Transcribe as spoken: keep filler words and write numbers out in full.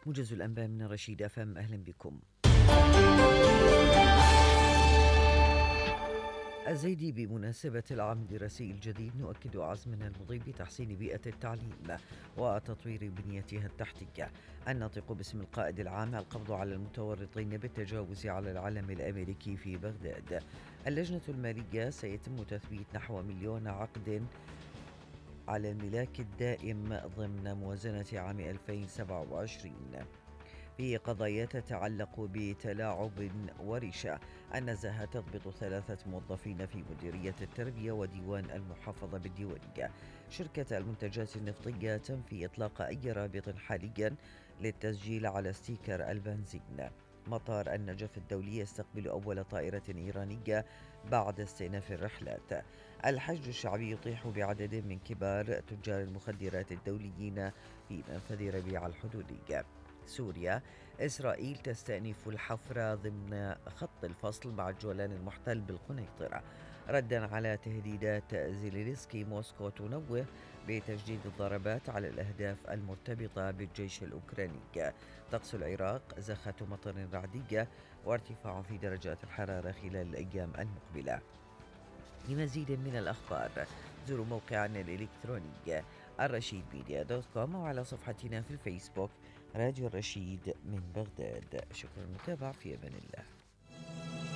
موجز الأنباء من رشيد أفهم، أهلا بكم. الزيدي: بمناسبة العام الدراسي الجديد نؤكد عزمنا المضي بتحسين بيئة التعليم وتطوير بنيتها التحتية. الناطق باسم القائد العام: القبض على المتورطين بالتجاوز على العلم الأمريكي في بغداد. اللجنة المالية: سيتم تثبيت نحو مليون عقد على الملاك الدائم ضمن موازنة عام ألفين وسبعة وعشرين. في قضايا تتعلق بتلاعب ورشا: النزاهة تضبط ثلاثة موظفين في مديرية التربية وديوان المحافظة بالديوانية. شركة المنتجات النفطية: تنفي إطلاق أي رابط حاليا للتسجيل على ستيكر البنزين. مطار النجف الدولي يستقبل أول طائرة إيرانية بعد استئناف الرحلات. الحشد الشعبي يطيح بعدد من كبار تجار المخدرات الدوليين في منفذ ربيع الحدودي. سوريا: إسرائيل تستأنف الحفر ضمن خط الفصل مع الجولان المحتل بالقنيطرة. ردا على تهديدات زيلينسكي، موسكو تنوه بتجديد الضربات على الأهداف المرتبطة بالجيش الأوكراني. طقس العراق: زخة مطر رعدية وارتفاع في درجات الحرارة خلال الأيام المقبلة. لمزيد من الأخبار زوروا موقعنا الإلكتروني الرشيد ميديا دوت كوم، وعلى صفحتنا في الفيسبوك راديو الرشيد من بغداد. شكرا للمتابعة، في أمان الله.